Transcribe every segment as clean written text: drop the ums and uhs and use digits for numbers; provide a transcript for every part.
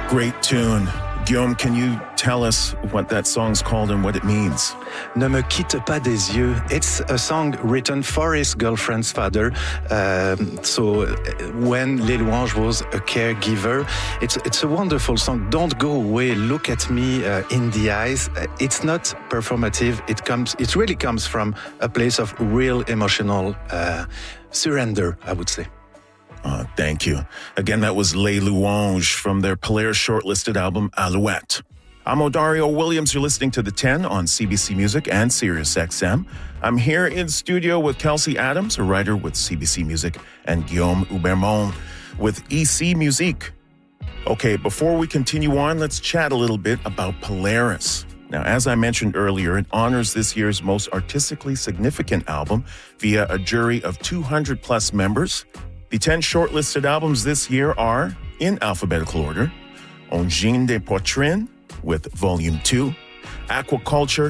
Great tune. Guillaume, can you tell us what that song's called and what it means? Ne me quitte pas des yeux. It's a song written for his girlfriend's father. So when Les Louanges was a caregiver, it's a wonderful song. Don't go away. Look at me in the eyes. It's not performative. It really comes from a place of real emotional surrender, I would say. Thank you. Again, that was Les Louanges from their Polaris shortlisted album, Alouette. I'm Odario Williams. You're listening to The 10 on CBC Music and SiriusXM. I'm here in studio with Kelsey Adams, a writer with CBC Music, and Guillaume Hubermont with EC Musique. Okay, before we continue on, let's chat a little bit about Polaris. Now, as I mentioned earlier, it honors this year's most artistically significant album via a jury of 200 plus members. The 10 shortlisted albums this year are, in alphabetical order, Ongine des Poitrines with Volume 2, Aquaculture,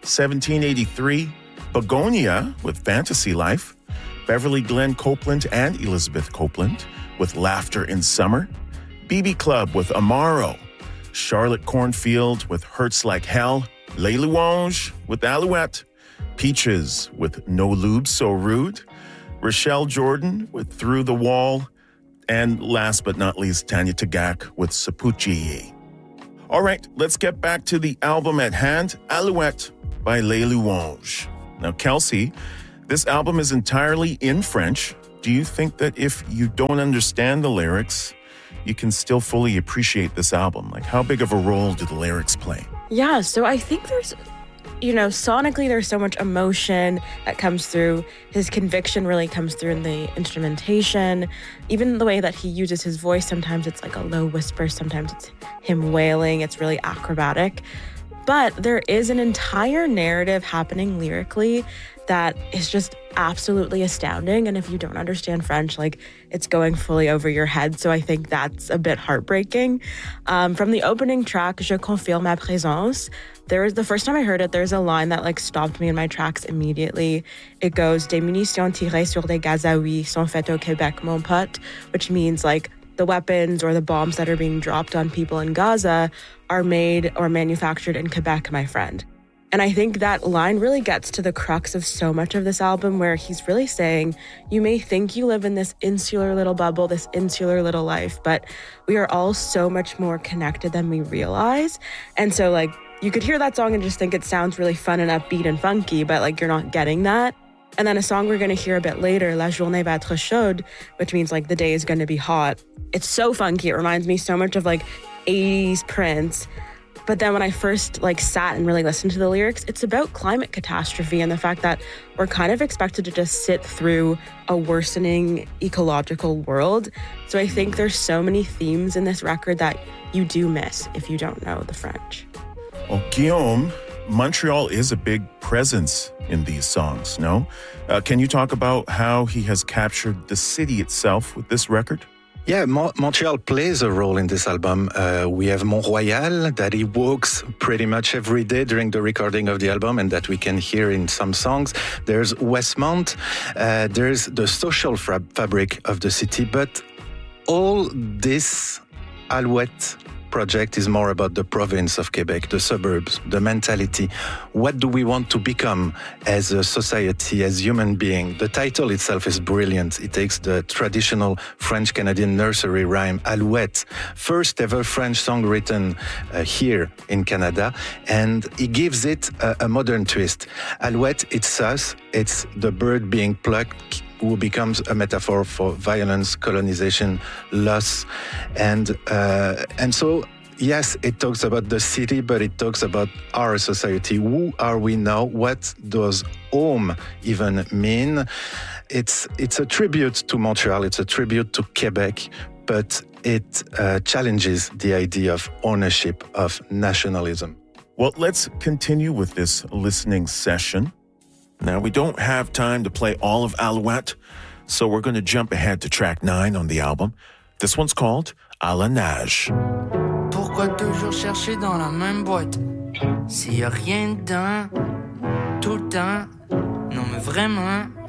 1783, Begonia with Fantasy Life, Beverly Glenn Copeland and Elizabeth Copeland with Laughter in Summer, BB Club with Amaro, Charlotte Cornfield with Hurts Like Hell, Les Louanges with Alouette, Peaches with No Lube So Rude, Rochelle Jordan with Through the Wall, and last but not least, Tanya Tagaq with Sapuchi. All right, let's get back to the album at hand, Alouette by Les Louanges. Now, Kelsey, this album is entirely in French. Do you think that if you don't understand the lyrics, you can still fully appreciate this album? Like, how big of a role do the lyrics play? Yeah, so I think there's, sonically there's so much emotion that comes through. His conviction really comes through in the instrumentation. Even the way that he uses his voice, sometimes it's like a low whisper, sometimes it's him wailing. It's really acrobatic. But there is an entire narrative happening lyrically that is just absolutely astounding. And if you don't understand French, it's going fully over your head. So I think that's a bit heartbreaking. From the opening track, Je confirme ma présence, the first time I heard it, there's a line that stopped me in my tracks immediately. It goes, Des munitions tirées sur des gaz à huile sont faites au Québec, mon pote, which means the weapons or the bombs that are being dropped on people in Gaza are made or manufactured in Quebec, my friend. And I think that line really gets to the crux of so much of this album, where he's really saying, you may think you live in this insular little bubble, this insular little life, but we are all so much more connected than we realize. And so you could hear that song and just think it sounds really fun and upbeat and funky, but you're not getting that. And then a song we're going to hear a bit later, La journée va être chaude, which means the day is going to be hot. It's so funky. It reminds me so much of 80s Prince. But then when I first sat and really listened to the lyrics, it's about climate catastrophe and the fact that we're kind of expected to just sit through a worsening ecological world. So I think there's so many themes in this record that you do miss if you don't know the French. Well, Guillaume, Montreal is a big presence in these songs, no? Can you talk about how he has captured the city itself with this record? Yeah, Montreal plays a role in this album. We have Mont-Royal that he walks pretty much every day during the recording of the album and that we can hear in some songs. There's Westmount. There's the social fabric of the city. But all this Alouette project is more about the province of Quebec, the suburbs, the mentality. What do we want to become as a society, as human beings? The title itself is brilliant. It takes the traditional French-Canadian nursery rhyme, Alouette, first ever French song written here in Canada, and he gives it a modern twist. Alouette, it's us, it's the bird being plucked, who becomes a metaphor for violence, colonization, loss. And so, yes, it talks about the city, but it talks about our society. Who are we now? What does home even mean? It's a tribute to Montreal. It's a tribute to Quebec, but it challenges the idea of ownership, of nationalism. Well, let's continue with this listening session. Now, we don't have time to play all of Alouette, so we're going to jump ahead to track 9 on the album. This one's called À la nage. Pourquoi toujours chercher dans la même boîte s'il y a rien dedans tout le temps? Non mais vraiment,